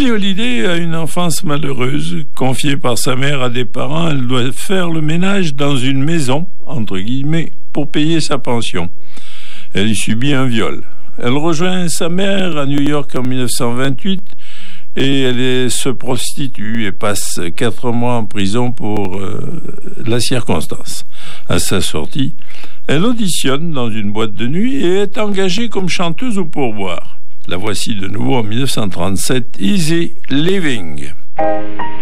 Billie Holiday a une enfance malheureuse. Confiée par sa mère à des parents, elle doit faire le ménage dans une maison, entre guillemets, pour payer sa pension. Elle y subit un viol. Elle rejoint sa mère à New York en 1928 et elle se prostitue et passe 4 mois en prison pour la circonstance. À sa sortie, elle auditionne dans une boîte de nuit et est engagée comme chanteuse au pourboire. La voici de nouveau en 1937, Easy Living.